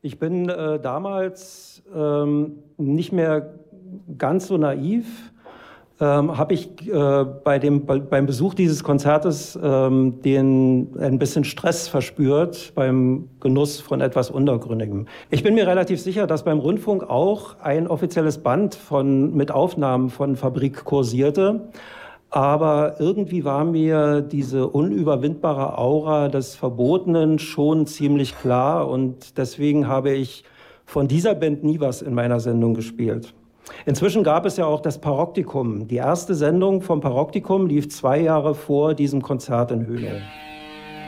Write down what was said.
Ich bin damals nicht mehr ganz so naiv, habe ich beim Besuch dieses Konzertes ein bisschen Stress verspürt beim Genuss von etwas Untergründigem. Ich bin mir relativ sicher, dass beim Rundfunk auch ein offizielles Band mit Aufnahmen von Fabrik kursierte. Aber irgendwie war mir diese unüberwindbare Aura des Verbotenen schon ziemlich klar und deswegen habe ich von dieser Band nie was in meiner Sendung gespielt. Inzwischen gab es ja auch das Paroktikum. Die erste Sendung vom Paroktikum lief 2 Jahre vor diesem Konzert in Hönow.